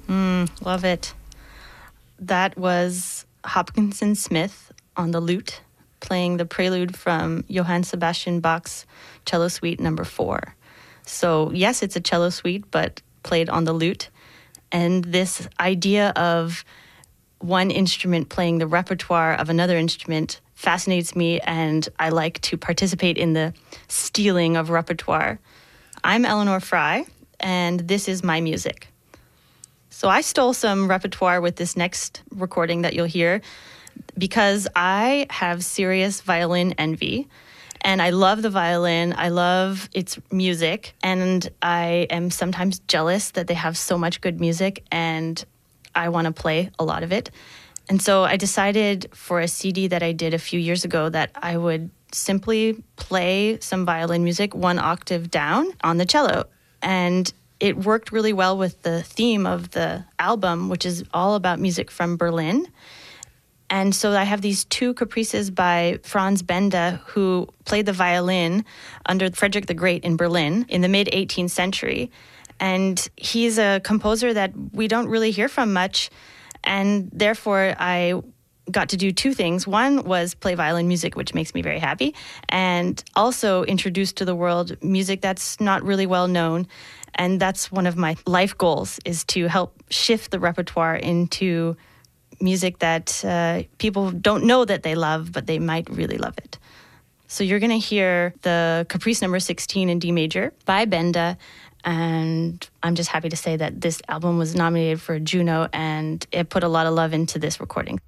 Love it. That was Hopkinson Smith on the lute, playing the prelude from Johann Sebastian Bach's Cello Suite Number 4. So yes, it's a cello suite, but played on the lute. And this idea of one instrument playing the repertoire of another instrument fascinates me, and I like to participate in the stealing of repertoire. I'm Eleanor Fry, and this is my music. So I stole some repertoire with this next recording that you'll hear because I have serious violin envy. And I love the violin. I love its music. And I am sometimes jealous that they have so much good music, and I want to play a lot of it. And so I decided for a CD that I did a few years ago that I would simply play some violin music 1 octave down on the cello. And it worked really well with the theme of the album, which is all about music from Berlin. And so I have these 2 caprices by Franz Benda, who played the violin under Frederick the Great in Berlin in the mid-18th century. And he's a composer that we don't really hear from much. And therefore, I got to do 2 things. One was play violin music, which makes me very happy, and also introduce to the world music that's not really well known. And that's one of my life goals, is to help shift the repertoire into music that people don't know that they love, but they might really love it. So you're going to hear the Caprice number 16 in D major by Benda, and I'm just happy to say that this album was nominated for a Juno, and it put a lot of love into this recording.